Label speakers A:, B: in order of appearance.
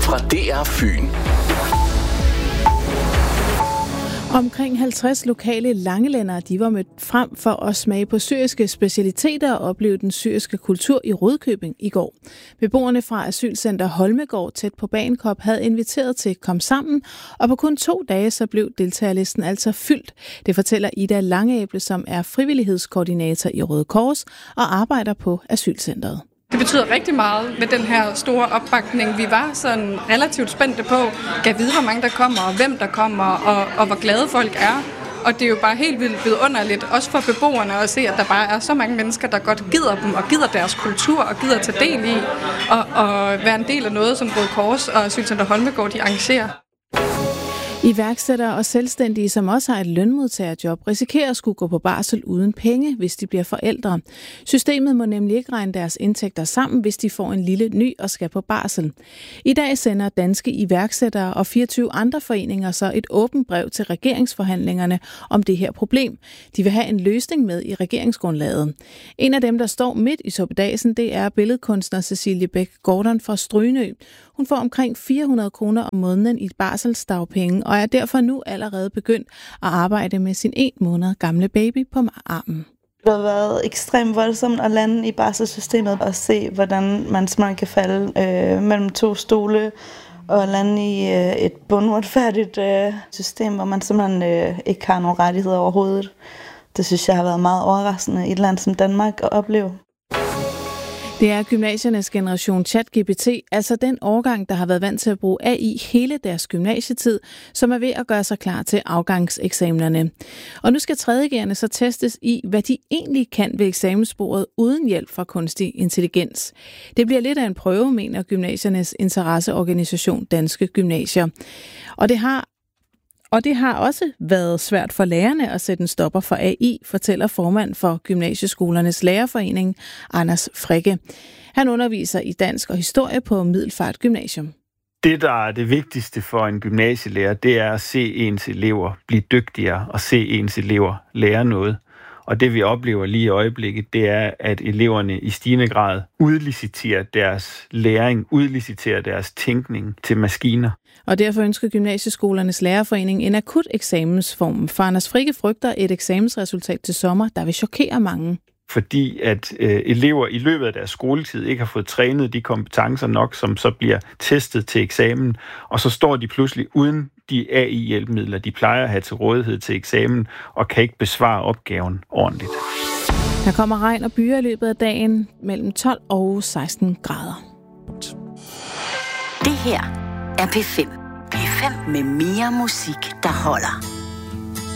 A: fra DR Fyn.
B: Omkring 50 lokale langelændere, de var mødt frem for at smage på syriske specialiteter og opleve den syriske kultur i Rudkøbing i går. Beboerne fra asylcenter Holmegård tæt på Bagenkop havde inviteret til Kom Sammen, og på kun 2 dage så blev deltagerlisten altså fyldt. Det fortæller Ida Langeæble, som er frivillighedskoordinator i Røde Kors og arbejder på asylcentret.
C: Det betyder rigtig meget med den her store opbakning. Vi var sådan relativt spændte på, kan vide, hvor mange der kommer, og hvem der kommer, og hvor glade folk er. Og det er jo bare helt vildt vidunderligt, også for beboerne at se, at der bare er så mange mennesker, der godt gider dem, og gider deres kultur, og gider tage del i, og være en del af noget, som Røde Kors og Asylcenter Holmegård, de arrangerer.
B: Iværksættere og selvstændige, som også har et lønmodtagerjob, risikerer at skulle gå på barsel uden penge, hvis de bliver forældre. Systemet må nemlig ikke regne deres indtægter sammen, hvis de får en lille ny og skal på barsel. I dag sender danske iværksættere og 24 andre foreninger så et åbent brev til regeringsforhandlingerne om det her problem. De vil have en løsning med i regeringsgrundlaget. En af dem, der står midt i suppedasen, det er billedkunstner Cecilie Bæk Gordon fra Strynø. Hun får omkring 400 kroner om måneden i barselsdagpenge, og er derfor nu allerede begyndt at arbejde med sin 1 måned gamle baby på armen.
D: Det har været ekstremt voldsomt at lande i barselssystemet og se, hvordan man simpelthen kan falde mellem 2 stole og lande i et bundretfærdigt system, hvor man simpelthen ikke har nogen rettigheder overhovedet. Det synes jeg har været meget overraskende i et land som Danmark at opleve.
B: Det er gymnasiernes generation ChatGPT, altså den årgang, der har været vant til at bruge AI hele deres gymnasietid, som er ved at gøre sig klar til afgangseksamenerne. Og nu skal 3.G'erne så testes i, hvad de egentlig kan ved eksamensbordet uden hjælp fra kunstig intelligens. Det bliver lidt af en prøve, mener gymnasiernes interesseorganisation Danske Gymnasier. Og det har også været svært for lærerne at sætte en stopper for AI, fortæller formand for Gymnasieskolernes Lærerforening, Anders Frikke. Han underviser i dansk og historie på Middelfart Gymnasium.
E: Det, der er det vigtigste for en gymnasielærer, det er at se ens elever blive dygtigere og se ens elever lære noget. Og det vi oplever lige i øjeblikket, det er, at eleverne i stigende grad udliciterer deres læring, udliciterer deres tænkning til maskiner.
B: Og derfor ønsker Gymnasieskolernes Lærerforening en akut eksamensform. For Anders Frikke frygter et eksamensresultat til sommer, der vil chokere mange.
E: Fordi at elever i løbet af deres skoletid ikke har fået trænet de kompetencer nok, som så bliver testet til eksamen, og så står de pludselig uden de AI-hjælpemidler, de plejer at have til rådighed til eksamen, og kan ikke besvare opgaven ordentligt.
B: Der kommer regn og byer i løbet af dagen mellem 12 og 16 grader.
F: Det her er P5. P5 med mere musik, der holder.